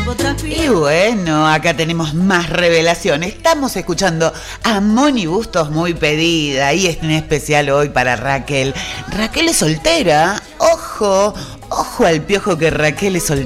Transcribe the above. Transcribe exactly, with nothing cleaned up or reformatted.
Y bueno, acá tenemos más revelaciones. Estamos escuchando a Moni Bustos, muy pedida, y es en especial hoy para Raquel. Raquel es soltera. Ojo, ojo al piojo que Raquel es soltera.